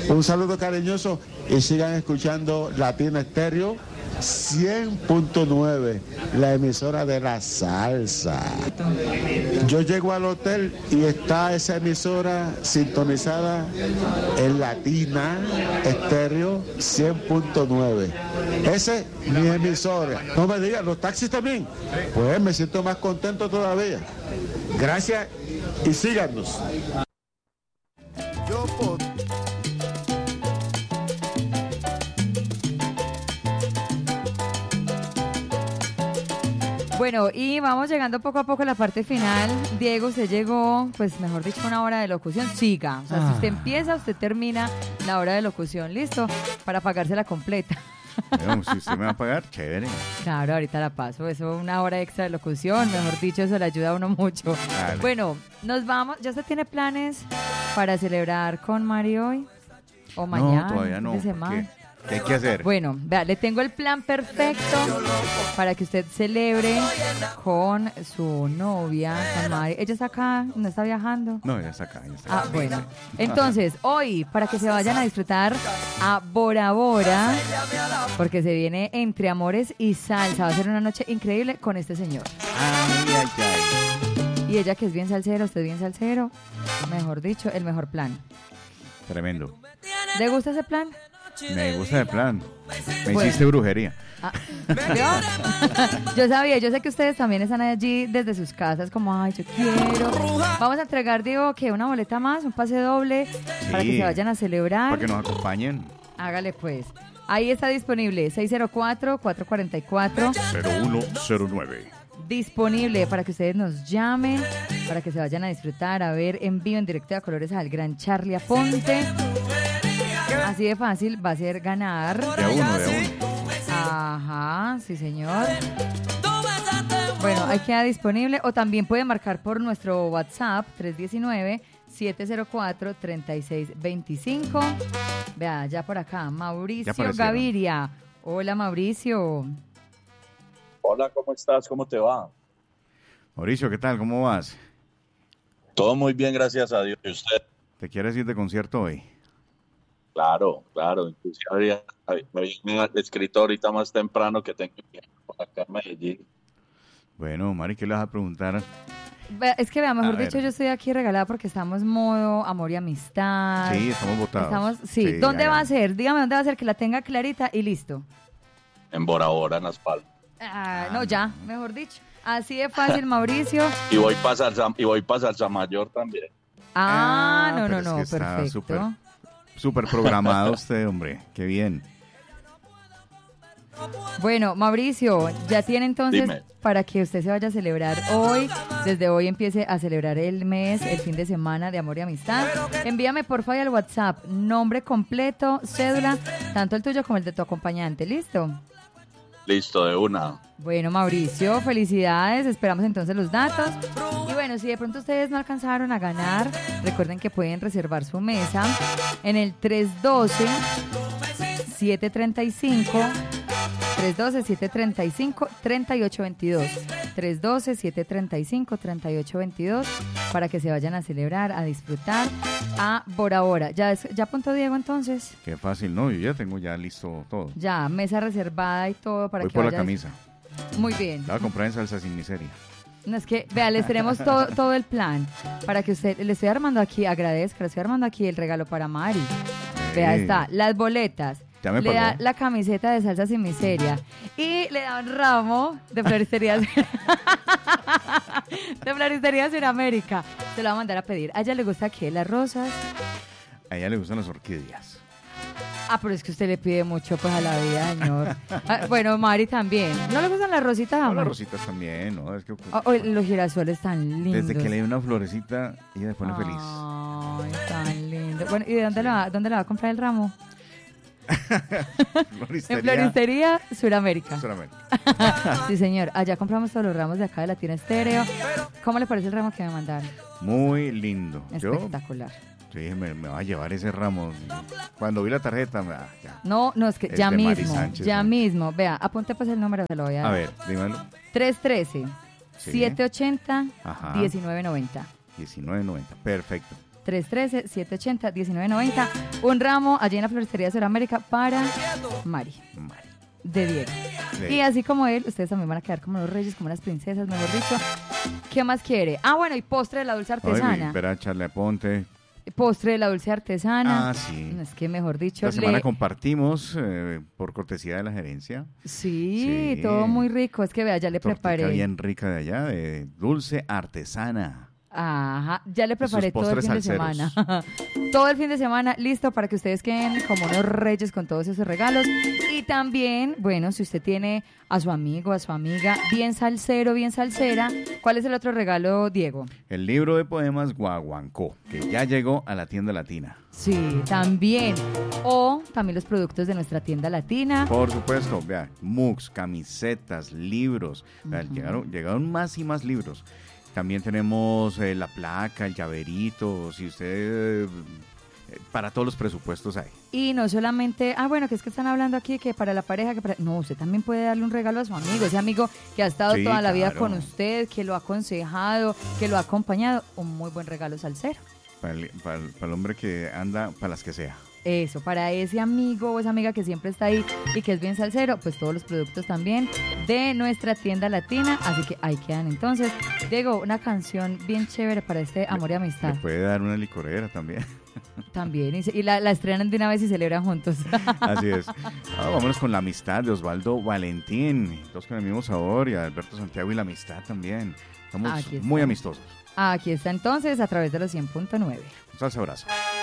Un saludo cariñoso y sigan escuchando Latina Estéreo 100.9, la emisora de la salsa. Yo llego al hotel y está esa emisora sintonizada en Latina Estéreo 100.9. Ese es mi emisora. No me digan, ¿los taxis también? Pues me siento más contento todavía. Gracias y síganos. Bueno, y vamos llegando poco a poco a la parte final. Diego, usted llegó, pues mejor dicho, una hora de locución. Siga. O sea, si usted empieza, usted termina la hora de locución. ¿Listo? Para pagársela completa. Bueno, si usted me va a pagar, chévere. Claro, ahorita la paso. Eso, una hora extra de locución. Mejor dicho, eso le ayuda a uno mucho. Dale. Bueno, nos vamos. ¿Ya usted tiene planes para celebrar con Mari hoy? ¿O mañana? No, todavía no. fin de semana? ¿Qué hay que hacer? Bueno, vea, le tengo el plan perfecto para que usted celebre con su novia, con Mari. ¿Ella está acá? ¿No está viajando? No, ya está acá. Ya está acá. Bueno. Entonces, hoy, para que se vayan a disfrutar a Bora Bora, porque se viene Entre Amores y Salsa. Va a ser una noche increíble con este señor. Ay, ay, ay. Y ella que es bien salsero, usted bien salsero. Mejor dicho, el mejor plan. Tremendo. ¿Le gusta ese plan? Me gusta el plan. Me Bueno. hiciste brujería. Yo sabía, yo sé que ustedes también están allí desde sus casas como, ay, yo quiero. Vamos a entregar, digo, que una boleta más, un pase doble, para que se vayan a celebrar. Para que nos acompañen. Hágale pues. Ahí está disponible, 604-444. 0109. Disponible para que ustedes nos llamen, para que se vayan a disfrutar, a ver en vivo, en directo a colores al gran Charlie Aponte. Así de fácil va a ser ganar. De a uno. Ajá, sí señor. Bueno, ahí queda disponible o también puede marcar por nuestro WhatsApp 319-704-3625. Vea, ya por acá, Mauricio Gaviria. Hola Mauricio. Hola, ¿cómo estás? ¿Cómo te va? Mauricio, ¿qué tal? ¿Cómo vas? Todo muy bien, gracias a Dios. ¿Y usted? ¿Te quieres ir de concierto hoy? Claro. Inclusive me habían escrito ahorita más temprano que tengo que ir por acá en Medellín. Bueno, Mari, ¿qué le vas a preguntar? Es que vea, mejor dicho, yo estoy aquí regalada porque estamos modo amor y amistad. Sí, estamos votados. Sí, ¿dónde va a ser? Dígame dónde va a ser, que la tenga clarita y listo. En Bora Bora, en Las Palmas. No, ya, mejor dicho. Así de fácil, Mauricio. Y voy para Salsa Mayor también. No, Es que perfecto. Súper programado usted, hombre. Qué bien. Bueno, Mauricio, ya tiene entonces para que usted se vaya a celebrar hoy. Desde hoy empiece a celebrar el mes, el fin de semana de amor y amistad. Envíame por favor al WhatsApp nombre completo, cédula, tanto el tuyo como el de tu acompañante. ¿Listo? Listo, de una. Bueno, Mauricio, felicidades. Esperamos entonces los datos. Y bueno, si de pronto ustedes no alcanzaron a ganar, recuerden que pueden reservar su mesa en el 312-735-3822. 312-735-3822 para que se vayan a celebrar, a disfrutar a Bora Bora. ¿Ya apuntó Diego entonces? Qué fácil, ¿no? Yo ya tengo ya listo todo. Ya, mesa reservada y todo para Voy que por vaya. La camisa. Muy bien. La voy a comprar en Salsa Sin Miseria. No, es que, vea, les tenemos todo el plan para que usted, le estoy armando aquí, agradezca, le estoy armando aquí el regalo para Mari. Vea, está, las boletas, le da la camiseta de Salsa Sin Miseria y le da un ramo de floristería de floristería Suramérica. Se lo va a mandar a pedir. ¿A ella le gusta qué? ¿Las rosas? A ella le gustan las orquídeas. Pero es que usted le pide mucho pues a la vida, señor. Bueno, Mari también. ¿No le gustan las rositas, amor? Las rositas también, ¿no? Es que, los girasoles tan lindos. Desde que le di una florecita, ella se pone feliz. Ay, tan lindo. Bueno, ¿y de dónde la va a comprar el ramo? En Floristería Suramérica. Sí, señor. Allá compramos todos los ramos de acá de Latina Estéreo. ¿Cómo le parece el ramo que me mandaron? Muy lindo. Espectacular. Yo dije, me va a llevar ese ramo. Cuando vi la tarjeta, ya. No, es que ya mismo. Sánchez, ya mismo. Vea, apunte pues el número, se lo voy a dar. A ver, dímelo. 313-780-1990. 1990, perfecto. 313-780-1990. Un ramo allí en la Floristería de Sudamérica para Mari. De Diego. Sí. Y así como él, ustedes también van a quedar como los reyes, como las princesas, mejor dicho. ¿Qué más quiere? Ah, bueno, y postre de la dulce artesana. Espera, Charle Ponte. Postre de la dulce artesana. Ah, sí. Es que mejor dicho. La semana compartimos por cortesía de la gerencia. Sí, todo muy rico. Es que vea, ya le preparé. Bien rica de allá, de dulce artesana. Ajá, ya le preparé todo el fin de semana. Todo el fin de semana listo para que ustedes queden como unos reyes con todos esos regalos. Y también, bueno, si usted tiene a su amigo, a su amiga, bien salsero, bien salsera, ¿cuál es el otro regalo, Diego? El libro de poemas Guaguancó, que ya llegó a la tienda latina. Sí, también. O también los productos de nuestra tienda latina. Por supuesto, vea, mugs, camisetas, libros. Vea, llegaron más y más libros. También tenemos la placa, el llaverito, si usted... para todos los presupuestos hay. Y no solamente, bueno, que es que están hablando aquí que para la pareja, no, usted también puede darle un regalo a su amigo, ese amigo que ha estado toda la vida con usted, que lo ha aconsejado, que lo ha acompañado, un muy buen regalo salsero. Para el hombre que anda, para las que sea. Eso, para ese amigo o esa amiga que siempre está ahí y que es bien salsero, pues todos los productos también de nuestra tienda latina, así que ahí quedan entonces. Diego, una canción bien chévere para este amor y amistad. Le puede dar una licorera también. También, y la estrenan de una vez y celebran juntos. Así es. Vámonos con La Amistad de Osvaldo Valentín, todos con el mismo sabor, y Alberto Santiago y La Amistad también. Estamos muy amistosos. Aquí está entonces a través de los 100.9. Un salsa abrazo.